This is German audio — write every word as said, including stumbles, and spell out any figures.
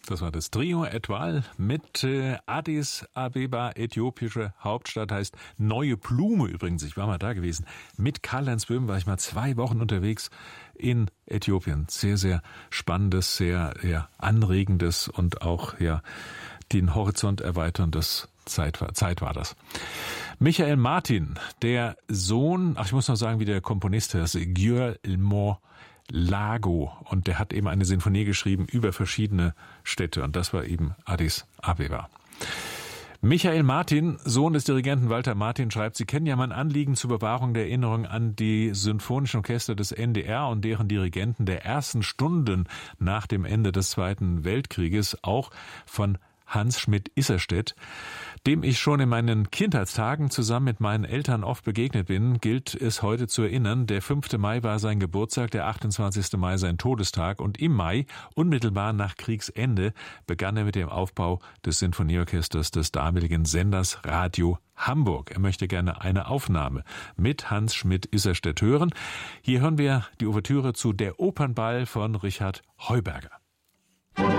Das war das Trio Etwal mit äh, Addis Abeba, äthiopische Hauptstadt, heißt Neue Blume übrigens. Ich war mal da gewesen. Mit Karl-Heinz Böhm war ich mal zwei Wochen unterwegs in Äthiopien. Sehr, sehr spannendes, sehr ja, anregendes und auch ja den Horizont erweiterndes Zeit war, Zeit war das. Michael Martin, der Sohn, ach ich muss noch sagen, wie der Komponist heißt, Guillermo Lago, und der hat eben eine Sinfonie geschrieben über verschiedene Städte, und das war eben Addis Abeba. Michael Martin, Sohn des Dirigenten Walter Martin, schreibt, Sie kennen ja mein Anliegen zur Bewahrung der Erinnerung an die Symphonischen Orchester des N D R und deren Dirigenten der ersten Stunden nach dem Ende des Zweiten Weltkrieges, auch von Hans Schmidt-Isserstedt, dem ich schon in meinen Kindheitstagen zusammen mit meinen Eltern oft begegnet bin, gilt es heute zu erinnern. Der fünfte Mai war sein Geburtstag, der achtundzwanzigste Mai sein Todestag, und im Mai, unmittelbar nach Kriegsende, begann er mit dem Aufbau des Sinfonieorchesters des damaligen Senders Radio Hamburg. Er möchte gerne eine Aufnahme mit Hans Schmidt-Isserstedt hören. Hier hören wir die Ouvertüre zu Der Opernball von Richard Heuberger.